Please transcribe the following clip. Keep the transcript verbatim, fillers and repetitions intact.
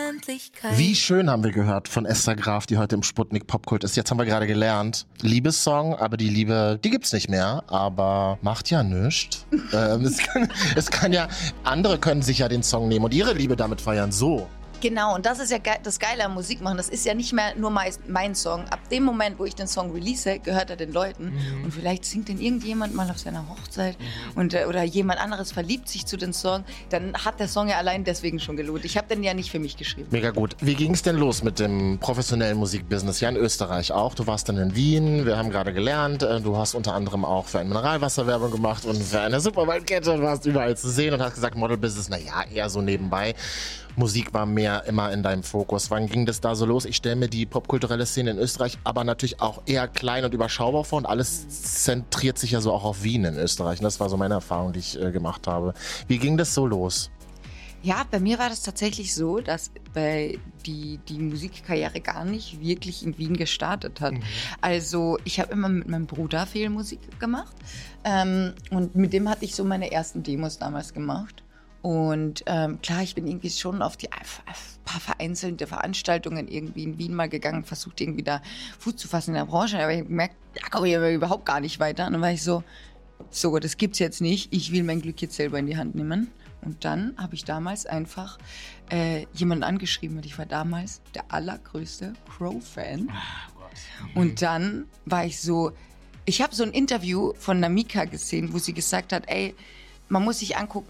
Unendlichkeit. Wie schön haben wir gehört von Esther Graf, die heute im Sputnik Popkult ist. Jetzt haben wir gerade gelernt, Liebessong, aber die Liebe, die gibt's nicht mehr, aber macht ja nichts. ähm, es, kann, es kann ja, andere können sich ja den Song nehmen und ihre Liebe damit feiern, so. Genau, und das ist ja ge- das Geile am Musik machen. Das ist ja nicht mehr nur mein, mein Song. Ab dem Moment, wo ich den Song release, gehört er den Leuten. Mhm. Und vielleicht singt den irgendjemand mal auf seiner Hochzeit mhm. und, äh, oder jemand anderes verliebt sich zu dem Song. Dann hat der Song ja allein deswegen schon gelohnt. Ich habe den ja nicht für mich geschrieben. Mega gut. Wie ging es denn los mit dem professionellen Musikbusiness? Ja, in Österreich auch. Du warst dann in Wien. Wir haben gerade gelernt. äh, Du hast unter anderem auch für eine Mineralwasserwerbung gemacht und für eine Supermarktkette. Du warst überall zu sehen und hast gesagt, Modelbusiness, naja, eher so nebenbei. Musik war mehr immer in deinem Fokus. Wann ging das da so los? Ich stelle mir die popkulturelle Szene in Österreich aber natürlich auch eher klein und überschaubar vor und alles zentriert sich ja so auch auf Wien in Österreich. Und das war so meine Erfahrung, die ich äh, gemacht habe. Wie ging das so los? Ja, bei mir war das tatsächlich so, dass bei die, die Musikkarriere gar nicht wirklich in Wien gestartet hat. Mhm. Also ich habe immer mit meinem Bruder viel Musik gemacht ähm, und mit dem hatte ich so meine ersten Demos damals gemacht. Und ähm, klar, ich bin irgendwie schon auf die auf, auf paar vereinzelte Veranstaltungen irgendwie in Wien mal gegangen, versucht irgendwie da Fuß zu fassen in der Branche, aber ich habe gemerkt, da komme ich aber überhaupt gar nicht weiter. Und dann war ich so, so, das gibt's jetzt nicht, ich will mein Glück jetzt selber in die Hand nehmen. Und dann habe ich damals einfach äh, jemanden angeschrieben und ich war damals der allergrößte Crow-Fan. Oh, und dann war ich so, ich habe so ein Interview von Namika gesehen, wo sie gesagt hat, ey, man muss sich angucken,